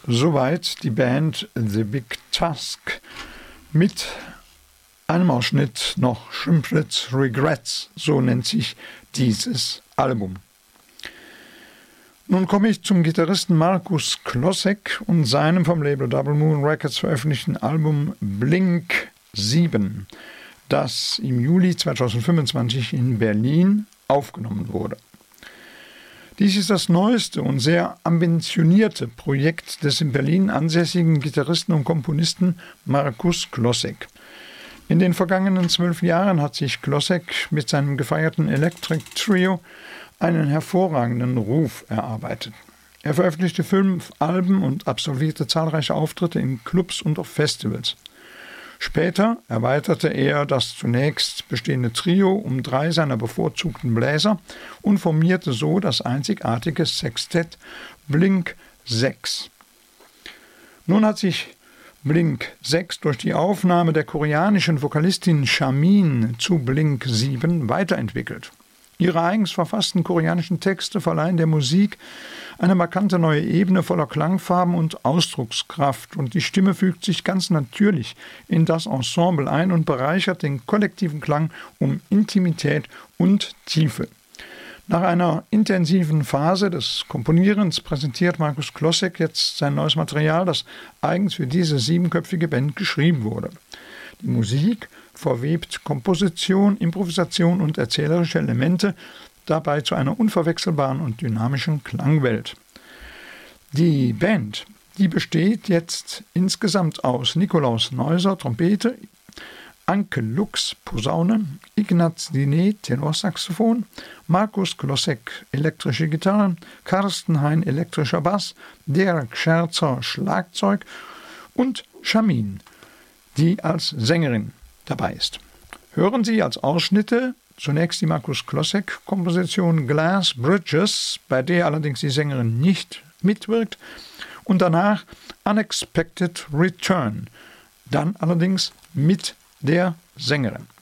Soweit die Band The Big Task mit einem Ausschnitt noch Shrimplet's Regrets, so nennt sich dieses Album. Nun komme ich zum Gitarristen Markus Klossek und seinem vom Label Double Moon Records veröffentlichten Album Blink 7, das im Juli 2025 in Berlin aufgenommen wurde. Dies ist das neueste und sehr ambitionierte Projekt des in Berlin ansässigen Gitarristen und Komponisten Markus Klossek. In den vergangenen 12 Jahren hat sich Klossek mit seinem gefeierten Electric Trio einen hervorragenden Ruf erarbeitet. Er veröffentlichte 5 Alben und absolvierte zahlreiche Auftritte in Clubs und auf Festivals. Später erweiterte er das zunächst bestehende Trio um 3 seiner bevorzugten Bläser und formierte so das einzigartige Sextett Blink 6. Nun hat sich Blink 6 durch die Aufnahme der koreanischen Vokalistin Shamin zu Blink 7 weiterentwickelt. Ihre eigens verfassten koreanischen Texte verleihen der Musik eine markante neue Ebene voller Klangfarben und Ausdruckskraft, und die Stimme fügt sich ganz natürlich in das Ensemble ein und bereichert den kollektiven Klang um Intimität und Tiefe. Nach einer intensiven Phase des Komponierens präsentiert Markus Klossek jetzt sein neues Material, das eigens für diese 7-köpfige Band geschrieben wurde. Die Musik verwebt Komposition, Improvisation und erzählerische Elemente, dabei zu einer unverwechselbaren und dynamischen Klangwelt. Die Band, die besteht jetzt insgesamt aus Nikolaus Neuser, Trompete, Anke Lux, Posaune, Ignaz Diné, Tenorsaxophon, Markus Klossek, elektrische Gitarre, Carsten Hein, elektrischer Bass, Derek Scherzer, Schlagzeug und Shamin, die als Sängerin dabei ist. Hören Sie als Ausschnitte zunächst die Markus Klossek-Komposition Glass Bridges, bei der allerdings die Sängerin nicht mitwirkt, und danach Unexpected Return, dann allerdings mit der Sängerin.